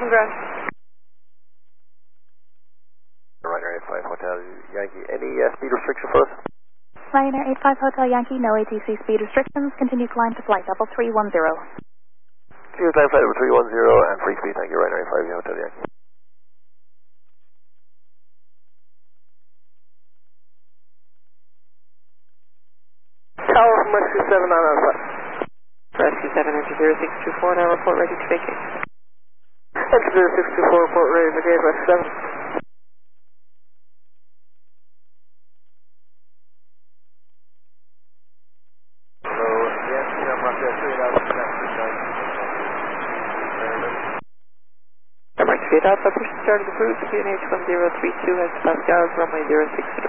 grand. Ryanair 85 Hotel Yankee, any speed restriction for us? Ryanair 85 Hotel Yankee, no ATC speed restrictions. Continue climb to flight level 310. Continue climb flight level 310 and free speed, thank you, Ryanair 85 Hotel Yankee. Tower from Rescue 7 on Alpha. Rescue 7, enter 0624, now report ready to vacate. Enter 0624, report ready to vacate, Rescue 7. Hello, yes, I'm Roger 3000. Alpha, push the start of the cruise, QNH 1032 has Pascal, runway 06